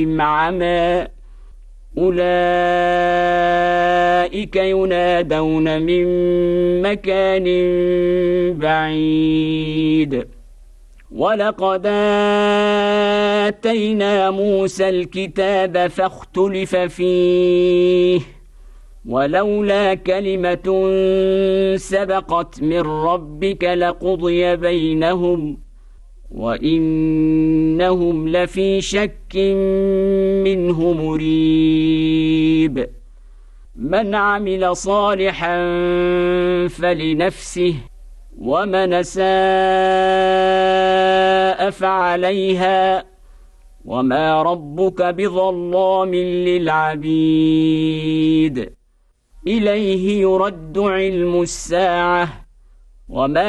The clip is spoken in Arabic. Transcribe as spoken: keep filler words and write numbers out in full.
عمى أولئك ينادون من مكان بعيد ولقد آتينا موسى الكتاب فاختلف فيه ولولا كلمة سبقت من ربك لقضي بينهم وإنهم لفي شك منه مريب من عمل صالحا فلنفسه ومن أساء فعليها وما ربك بظلام للعبيد إليه يرد علم الساعة وما